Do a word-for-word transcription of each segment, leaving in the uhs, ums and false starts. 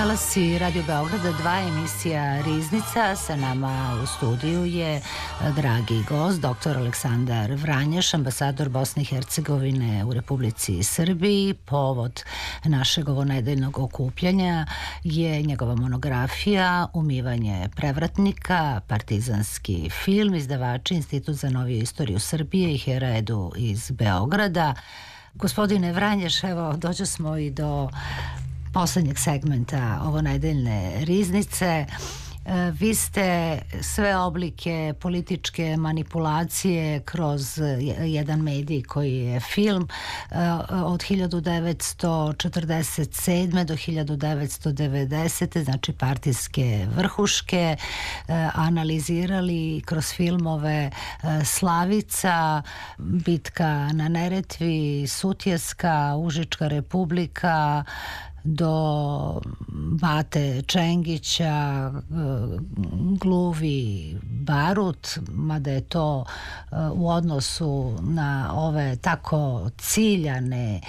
Talasi Radio Beograda, dva, emisija Riznica. Sa nama u studiju je dragi gost, doktor Aleksandar Vranješ, ambasador Bosne i Hercegovine u Republici Srbiji. Povod našeg ovonedeljnog okupljanja je njegova monografija Umivanje prevratnika, partizanski film, izdavači Institut za noviju istoriju Srbije i Heredu iz Beograda. Gospodine Vranješ, evo, dođo smo i do poslednjeg segmenta ovonedeljne Riznice. Vi ste sve oblike političke manipulacije kroz jedan medij koji je film od hiljadu devetsto četrdeset sedme do hiljadu devetsto devedesete. znači partijske vrhuške, analizirali kroz filmove Slavica, Bitka na Neretvi, Sutjeska, Užička republika, do Bate Čengića, Gluvi Barut, mada je to u odnosu na ove tako ciljane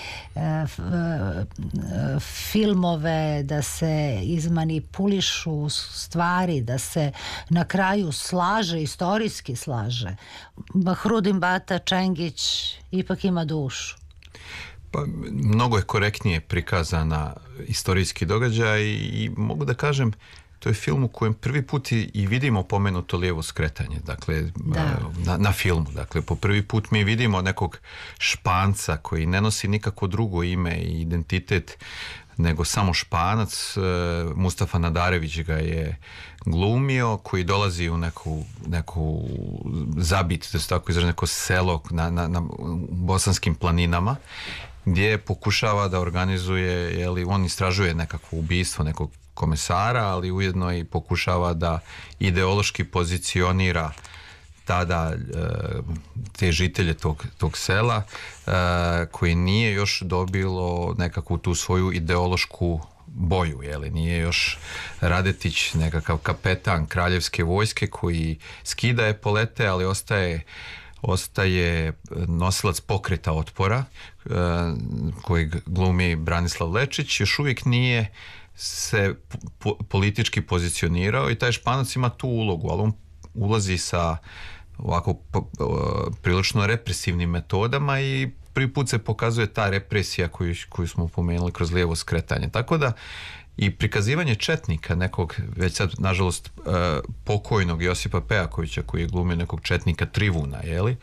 filmove da se izmanipulišu stvari, da se na kraju slaže, istorijski slaže. Bahrudin Bata Čengić ipak ima dušu. Pa, mnogo je korektnije prikazana istorijski događaj i mogu da kažem, to je film u kojem prvi put i, i vidimo pomenuto lijevo skretanje, dakle, na, na filmu. Dakle, po prvi put mi vidimo nekog Španca koji ne nosi nikako drugo ime i identitet nego samo Španac. Mustafa Nadarević ga je glumio, koji dolazi u neku, neku zabit, da se tako izrazi, neko selo na, na, na bosanskim planinama, gdje pokušava da organizuje, jeli, on istražuje nekakvo ubistvo nekog komesara, ali ujedno i pokušava da ideološki pozicionira tada e, te žitelje tog, tog sela, e, koji nije još dobilo nekakvu tu svoju ideološku boju, jeli, nije još Radetić nekakav kapetan kraljevske vojske koji skida epolete, ali ostaje ostaje nosilac pokreta otpora, koji glumi Branislav Lečić. Još uvijek nije se po politički pozicionirao i taj Španac ima tu ulogu, ali on ulazi sa ovako prilično represivnim metodama i prvi put se pokazuje ta represija koju, koju smo pomenuli kroz lijevo skretanje. Tako da i prikazivanje četnika, nekog već sad nažalost pokojnog Josipa Pejakovića, koji je glumio nekog četnika Trivuna, jeli,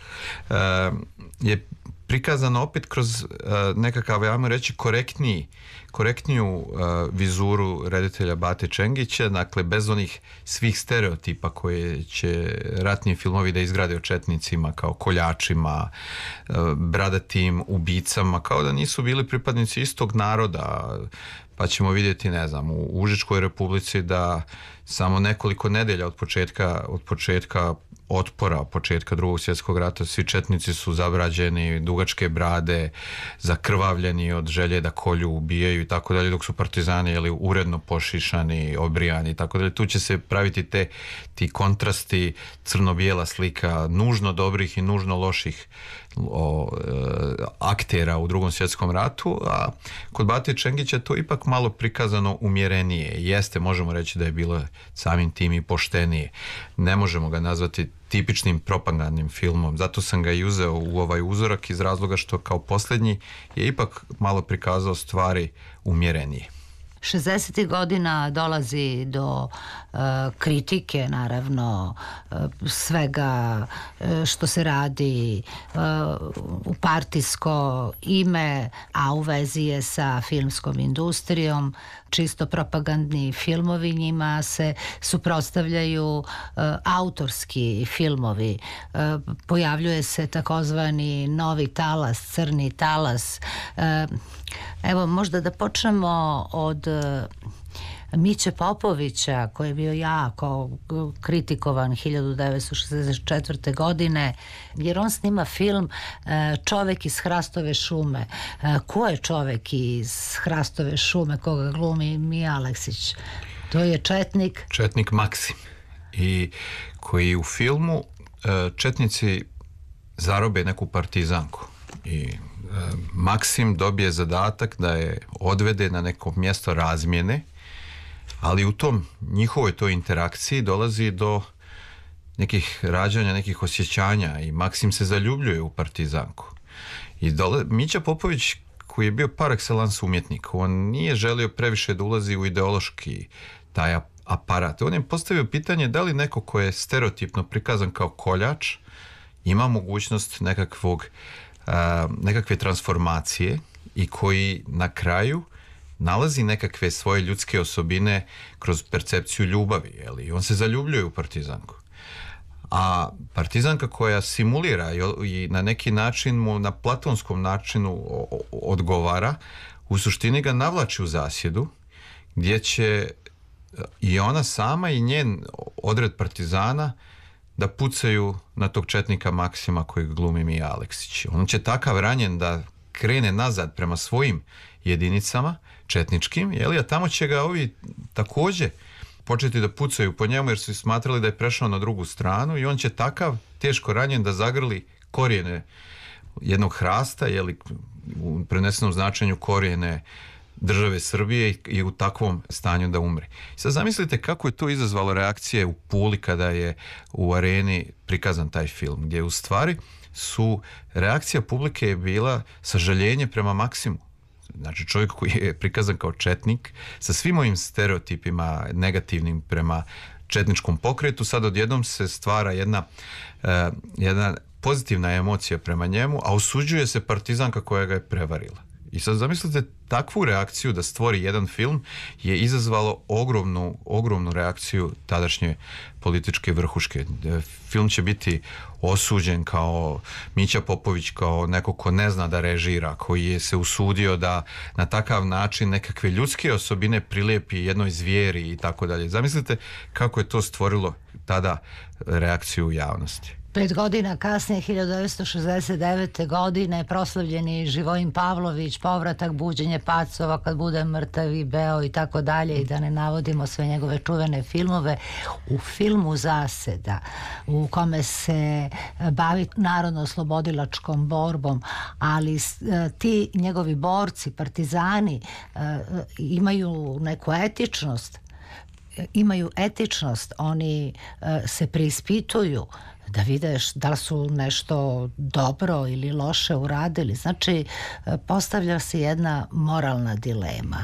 je prikazano opet kroz nekakav, ajmo reći, korektniji korektniju vizuru reditelja Bate Čengića, dakle bez onih svih stereotipa koje će ratni filmovi da izgrade o četnicima kao koljačima, bradatim ubicama, kao da nisu bili pripadnici istog naroda. Pa ćemo vidjeti, ne znam, u Užičkoj republici da samo nekoliko nedelja od početka, od početka otpora, početka drugog svjetskog rata, svi četnici su zabrađeni, dugačke brade, zakrvavljeni od želje da kolju, ubijaju i tako dalje, dok su partizani, jeli, uredno pošišani, obrijani i tako dalje. Tu će se praviti te, ti kontrasti, crno-bijela slika nužno dobrih i nužno loših o, e, aktera u drugom svjetskom ratu, a kod Bate Čengića to ipak malo prikazano umjerenije. Jeste, možemo reći da je bilo samim tim i poštenije. Ne možemo ga nazvati tipičnim propagandnim filmom, zato sam ga i uzeo u ovaj uzorak iz razloga što kao posljednji je ipak malo prikazao stvari umjerenije. šezdesetih godina dolazi do uh, kritike, naravno, uh, svega uh, što se radi uh, u partijsko ime, a u vezi je sa filmskom industrijom. Čisto propagandni filmovi, njima se suprotstavljaju uh, autorski filmovi. Uh, pojavljuje se takozvani novi talas, crni talas. Uh, evo, možda da počnemo od Miće Popovića, koji je bio jako kritikovan hiljadu devetsto šezdeset četvrte. godine, jer on snima film Čovek iz Hrastove šume. Ko je čovek iz Hrastove šume koga glumi Mija Aleksić? To je četnik. Četnik Maksim. I koji u filmu četnici zarobe neku partizanku. I Maksim dobije zadatak da je odvede na neko mjesto razmjene ali u tom njihovoj toj interakciji dolazi do nekih rađanja, nekih osjećanja i Maksim se zaljubljuje u partizanku. I dole, Mića Popović, koji je bio par excellence umjetnik, on nije želio previše da ulazi u ideološki taj aparat. On je postavio pitanje da li neko ko je stereotipno prikazan kao koljač ima mogućnost nekakvog, a, nekakve transformacije i koji na kraju nalazi nekakve svoje ljudske osobine kroz percepciju ljubavi. Jeli? I on se zaljubljuje u partizanku. A partizanka koja simulira i na neki način mu na platonskom načinu odgovara, u suštini ga navlači u zasjedu, gdje će i ona sama i njen odred partizana da pucaju na tog četnika Maksima kojeg glumi Mija Aleksić. On će takav ranjen da krene nazad prema svojim jedinicama četničkim, jeli, a tamo će ga ovi također početi da pucaju po njemu jer su smatrali da je prešao na drugu stranu i on će takav teško ranjen da zagrli korijene jednog hrasta, jeli, u prenesenom značenju korijene države Srbije i u takvom stanju da umre. Sad zamislite kako je to izazvalo reakcije u Puli kada je u Areni prikazan taj film, gdje u stvari su reakcija publike je bila sažaljenje prema Maksimu. Znači čovjek koji je prikazan kao četnik sa svim ovim stereotipima negativnim prema četničkom pokretu, sad odjednom se stvara jedna, uh, jedna pozitivna emocija prema njemu, a osuđuje se partizanka koja ga je prevarila. I sad zamislite takvu reakciju da stvori jedan film je izazvalo ogromnu, ogromnu reakciju tadašnje političke vrhuške. Film će biti osuđen kao Mića Popović, kao neko ko ne zna da režira, koji je se usudio da na takav način nekakve ljudske osobine prilijepi jednoj zvijeri i tako dalje. Zamislite kako je to stvorilo tada reakciju u javnosti. Pet godina kasnije, hiljadu devetsto šezdeset devete. godine, proslavljeni Živojin Pavlović, povratak, buđenje pacova, kad bude mrtav i beo i tako dalje, i da ne navodimo sve njegove čuvene filmove. U filmu Zaseda, u kome se bavi narodno-oslobodilačkom borbom, ali ti njegovi borci, partizani, imaju neku etičnost, imaju etičnost, oni se preispituju da vidiš da li su nešto dobro ili loše uradili. Znači, postavlja se jedna moralna dilema.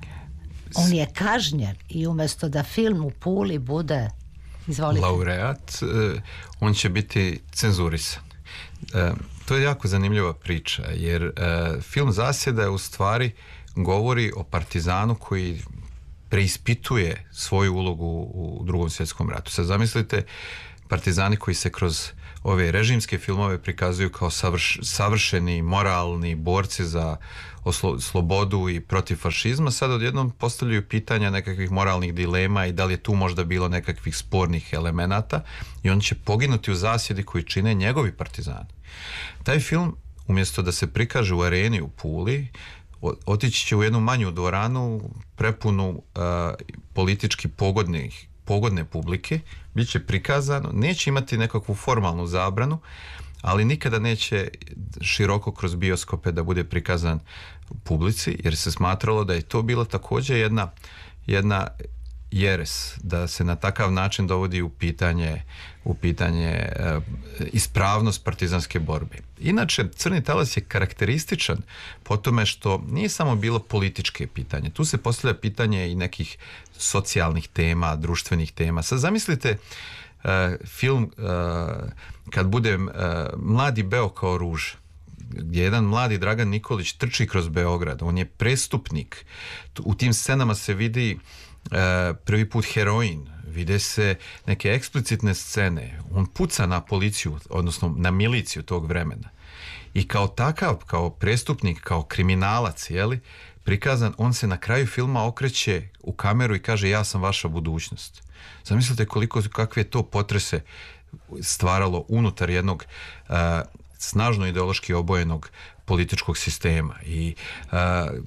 On je kažnjen i umjesto da film u Puli bude, izvolite, laureat, on će biti cenzurisan. To je jako zanimljiva priča, jer film Zasjeda u stvari govori o partizanu koji preispituje svoju ulogu u Drugom svjetskom ratu. Sad zamislite partizani koji se kroz ove režimske filmove prikazuju kao savrš, savršeni, moralni borci za oslo, slobodu i protiv fašizma, sad odjednom postavljaju pitanja nekakvih moralnih dilema i da li je tu možda bilo nekakvih spornih elemenata i on će poginuti u zasjedi koji čine njegovi partizani. Taj film, umjesto da se prikaže u Areni u Puli, otići će u jednu manju dvoranu prepunu uh, politički pogodnih pogodne publike, bit će prikazano, neće imati nekakvu formalnu zabranu, ali nikada neće široko kroz bioskope da bude prikazan publici, jer se smatralo da je to bila također jedna, jedna jeres, da se na takav način dovodi u pitanje, u pitanje uh, ispravnost partizanske borbe. Inače, Crni talas je karakterističan po tome što nije samo bilo političke pitanje. Tu se postavlja pitanje i nekih socijalnih tema, društvenih tema. Sad zamislite uh, film uh, kad bude uh, Mladi Beo kao ruža, gdje jedan mladi Dragan Nikolić trči kroz Beograd. On je prestupnik. U tim scenama se vidi uh, prvi put heroin, vide se neke eksplicitne scene. On puca na policiju, odnosno na miliciju tog vremena. I kao takav, kao prestupnik, kao kriminalac, jeli, prikazan, on se na kraju filma okreće u kameru i kaže ja sam vaša budućnost. Zamislite koliko, kakve je to potrese stvaralo unutar jednog uh, snažno ideološki obojenog političkog sistema. I uh,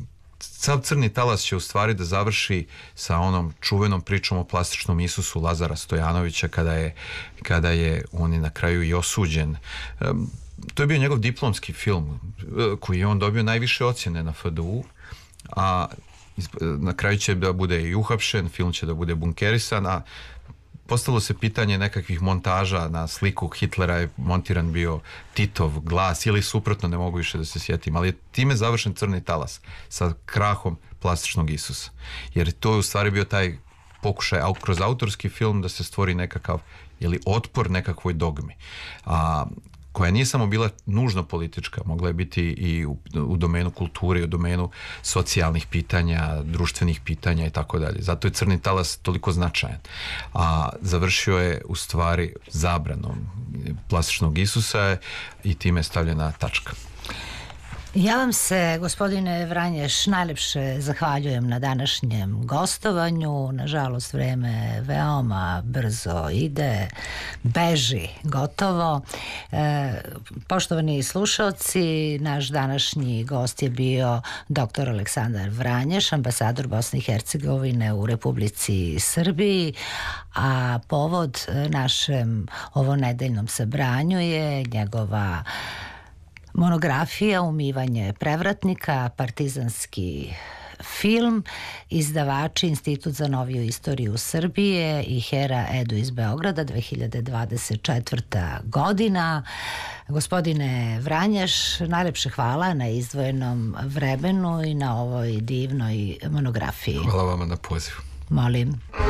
sav Crni talas će u stvari da završi sa onom čuvenom pričom o plastičnom Isusu Lazara Stojanovića kada je, kada je on je na kraju i osuđen. Um, to je bio njegov diplomski film koji je on dobio najviše ocjene na F D U, a na kraju će da bude i uhapšen, film će da bude bunkerisan, a postavilo se pitanje nekakvih montaža. Na sliku Hitlera je montiran bio Titov glas ili suprotno, ne mogu više da se sjetim, ali je time završen Crni talas sa krahom plastičnog Isusa, jer to je u stvari bio taj pokušaj kroz autorski film da se stvori nekakav ili otpor nekakvoj dogmi, a koja nije samo bila nužno politička, mogla je biti i u, u domenu kulture, u domenu socijalnih pitanja, društvenih pitanja i tako dalje. Zato je Crni talas toliko značajan. A završio je u stvari zabranom plastičnog Isusa i time je stavljena tačka. Ja vam se, gospodine Vranješ, najlepše zahvaljujem na današnjem gostovanju. Nažalost, vreme veoma brzo ide, beži gotovo. E, poštovani slušalci, naš današnji gost je bio doktor Aleksandar Vranješ, ambasador Bosne i Hercegovine u Republici Srbiji, a povod našem ovonedeljnom sabranju je njegova monografija Umivanje prevratnika, partizanski film, izdavači Institut za noviju istoriju Srbije i Hera Edu iz Beograda, dve hiljade dvadeset četvrta godina. Gospodine Vranješ, najlepše hvala na izdvojenom vremenu i na ovoj divnoj monografiji. Hvala vama na pozivu. Molim.